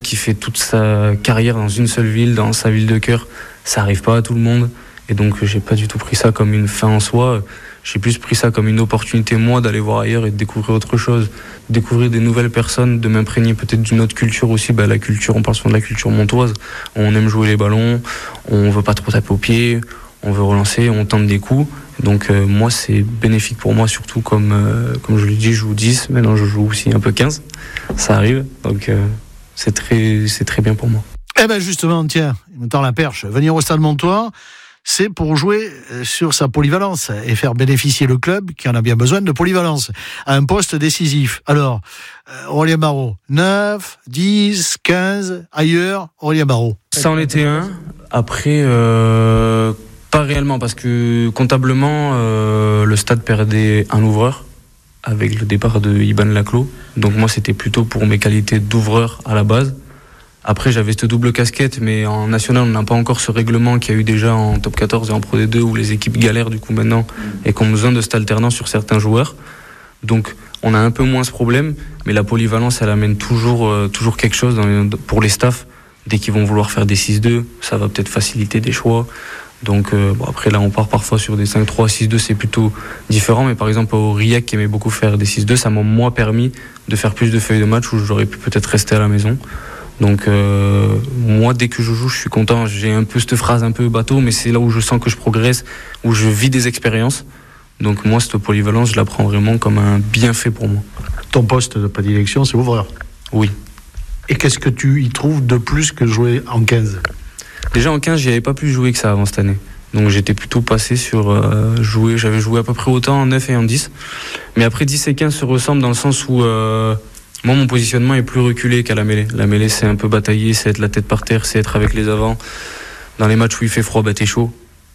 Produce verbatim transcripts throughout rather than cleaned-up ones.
qui fait toute sa carrière dans une seule ville, dans sa ville de cœur. Ça arrive pas à tout le monde. Et donc, j'ai pas du tout pris ça comme une fin en soi. J'ai plus pris ça comme une opportunité, moi, d'aller voir ailleurs et de découvrir autre chose, de découvrir des nouvelles personnes, de m'imprégner peut-être d'une autre culture aussi. Bah, la culture, on parle souvent de la culture montoise. On aime jouer les ballons, on veut pas trop taper au pied, on veut relancer, on tente des coups. Donc, euh, moi, c'est bénéfique pour moi, surtout comme, euh, comme je l'ai dit, je joue dix, maintenant je joue aussi un peu quinze. Ça arrive, donc euh, c'est très, c'est très bien pour moi. Eh ben justement, tiens, il me tend la perche. Venir au Stade Montois, c'est pour jouer sur sa polyvalence et faire bénéficier le club qui en a bien besoin de polyvalence à un poste décisif. Alors, euh, Aurélien Barraud, neuf, dix, quinze, ailleurs, Aurélien Barraud. Ça en était un. Après, euh, pas réellement, parce que comptablement, euh, le Stade perdait un ouvreur avec le départ de Iban Laclos. Donc moi, c'était plutôt pour mes qualités d'ouvreur à la base. Après, j'avais cette double casquette, mais en national, on n'a pas encore ce règlement qu'il y a eu déjà en top quatorze et en pro D deux, où les équipes galèrent du coup maintenant et qui ont besoin de cette alternance sur certains joueurs. Donc, on a un peu moins ce problème, mais la polyvalence, elle amène toujours, euh, toujours quelque chose dans les, pour les staffs. Dès qu'ils vont vouloir faire des six deux, ça va peut-être faciliter des choix. Donc, euh, bon, après, là, on part parfois sur des cinq trois, six deux, c'est plutôt différent. Mais par exemple, au Riec, qui aimait beaucoup faire des six deux, ça m'a, moi, permis de faire plus de feuilles de match où j'aurais pu peut-être rester à la maison. Donc euh, moi, dès que je joue, je suis content. J'ai un peu cette phrase un peu bateau, mais c'est là où je sens que je progresse, où je vis des expériences. Donc moi, cette polyvalence, je la prends vraiment comme un bienfait pour moi. Ton poste de prédilection, c'est ouvreur. Oui. Et qu'est-ce que tu y trouves de plus que jouer en quinze ? Déjà en quinze, j'y avais pas plus joué que ça avant cette année. Donc j'étais plutôt passé sur euh, jouer. J'avais joué à peu près autant en neuf et en dix. Mais après, dix et quinze se ressemblent dans le sens où... Euh, Moi, mon positionnement est plus reculé qu'à la mêlée. La mêlée, c'est un peu batailler, c'est être la tête par terre, c'est être avec les avants. Dans les matchs où il fait froid, bah t'es chaud.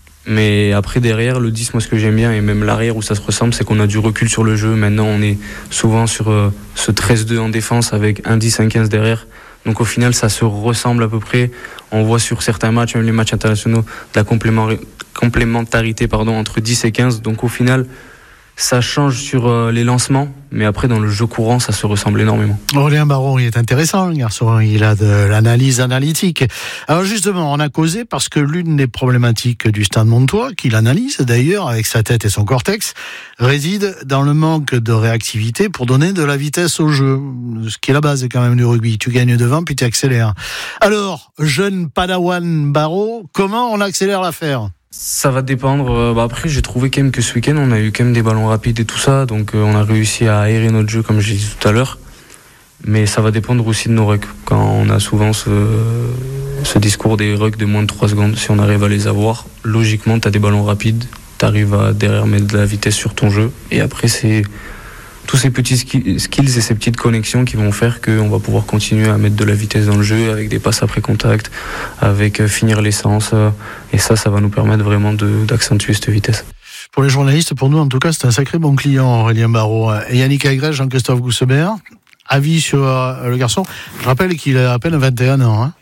Mais après, derrière, le dix, moi, ce que j'aime bien, et même l'arrière où ça se ressemble, c'est qu'on a du recul sur le jeu. Maintenant, on est souvent sur euh, ce treize deux en défense avec un dix, un quinze derrière. Donc, au final, ça se ressemble à peu près. On voit sur certains matchs, même les matchs internationaux, de la complémentarité pardon, entre dix et quinze. Donc, au final... ça change sur euh, les lancements, mais après dans le jeu courant, ça se ressemble énormément. Aurélien Barraud, il est intéressant, le garçon, il a de l'analyse analytique. Alors justement, on a causé parce que l'une des problématiques du Stade Montois, qu'il analyse d'ailleurs avec sa tête et son cortex, réside dans le manque de réactivité pour donner de la vitesse au jeu, ce qui est la base quand même du rugby. Tu gagnes devant, puis tu accélères. Alors, jeune padawan Barraud, comment on accélère l'affaire ? Ça va dépendre. Bah après, j'ai trouvé quand même que ce week-end, on a eu quand même des ballons rapides et tout ça. Donc, euh, on a réussi à aérer notre jeu, comme j'ai dit tout à l'heure. Mais ça va dépendre aussi de nos rucks. Quand on a souvent ce, ce discours des rucks de moins de trois secondes, si on arrive à les avoir, logiquement, tu as des ballons rapides. Tu arrives à derrière mettre de la vitesse sur ton jeu. Et après, c'est tous ces petits skills et ces petites connexions qui vont faire qu'on va pouvoir continuer à mettre de la vitesse dans le jeu avec des passes après contact, avec euh, finir l'essence. Euh, et ça, ça va nous permettre vraiment de, d'accentuer cette vitesse. Pour les journalistes, pour nous en tout cas, c'est un sacré bon client, Aurélien Barraud. Et Yannick Agrège, Jean-Christophe Goussebert, avis sur euh, le garçon. Je rappelle qu'il a à peine vingt et un ans. Hein.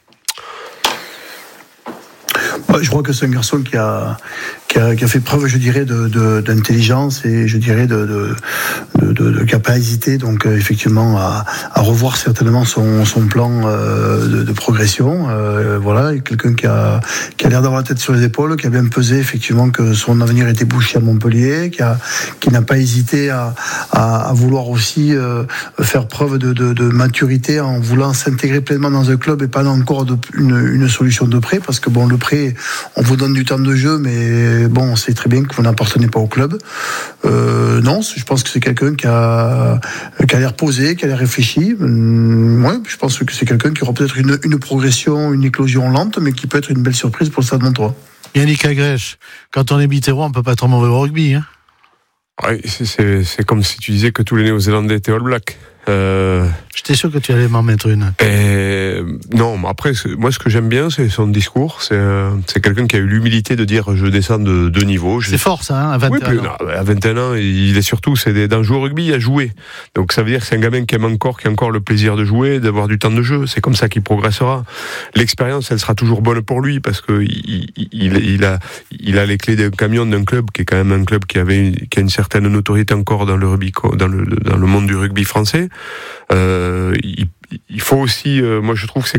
Je crois que c'est un garçon qui a, qui a, qui a fait preuve, je dirais, de, de, d'intelligence et je dirais de, de, de, de, de capacité, donc euh, effectivement à, à revoir certainement son, son plan euh, de, de progression. Euh, voilà, et quelqu'un qui a, qui a l'air d'avoir la tête sur les épaules, qui a bien pesé effectivement que son avenir était bouché à Montpellier, qui, a, qui n'a pas hésité à, à, à vouloir aussi euh, faire preuve de, de, de maturité en voulant s'intégrer pleinement dans un club et pas encore de, une, une solution de prêt, parce que bon, le prêt, on vous donne du temps de jeu, mais bon, on sait très bien que vous n'appartenez pas au club. Euh, non, je pense que c'est quelqu'un qui a, qui a l'air posé, qui a l'air réfléchi. Hum, ouais, je pense que c'est quelqu'un qui aura peut-être une, une progression, une éclosion lente, mais qui peut être une belle surprise pour le Stade Montois. Yannick Agrèche, quand on est bitéro, on ne peut pas être mauvais au rugby. Hein. Ouais, c'est, c'est, c'est comme si tu disais que tous les Néo-Zélandais étaient All Blacks. Euh... J'étais sûr que tu allais m'en mettre une. Et non, mais après, moi, ce que j'aime bien, c'est son discours. C'est, euh, c'est quelqu'un qui a eu l'humilité de dire je descends de deux niveaux. Je... C'est fort, ça, hein, à vingt et un oui, ans. Non, à vingt et un ans, il est surtout, c'est des, dans jouer au rugby, il a joué. Donc ça veut dire que c'est un gamin qui aime encore, qui a encore le plaisir de jouer, d'avoir du temps de jeu. C'est comme ça qu'il progressera. L'expérience, elle sera toujours bonne pour lui parce que il, il, il a, il a les clés d'un camion d'un club qui est quand même un club qui avait, qui a une certaine notoriété encore dans le rugby, dans le, dans le monde du rugby français. Euh, il, il faut aussi, euh, moi je trouve que c'est